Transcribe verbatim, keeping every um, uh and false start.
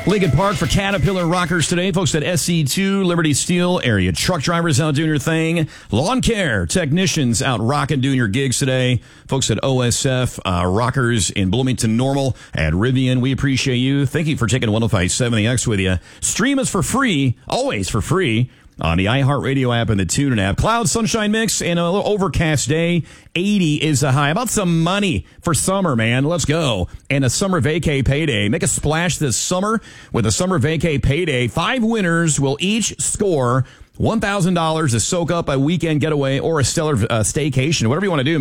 Lincoln Park for Caterpillar Rockers today. Folks at S C two, Liberty Steel, area truck drivers out doing your thing. Lawn care technicians out rocking, doing your gigs today. Folks at O S F, uh, Rockers in Bloomington Normal at Rivian. We appreciate you. Thank you for taking one oh five point seven The X with you. Stream us for free, always for free, on the iHeartRadio app and the TuneIn app. Cloud, sunshine mix, and a little overcast day. eighty is the high. How about some money for summer, man? Let's go. And a summer vacay payday. Make a splash this summer with a summer vacay payday. Five winners will each score one thousand dollars to soak up a weekend getaway or a stellar uh, staycation, whatever you want to do.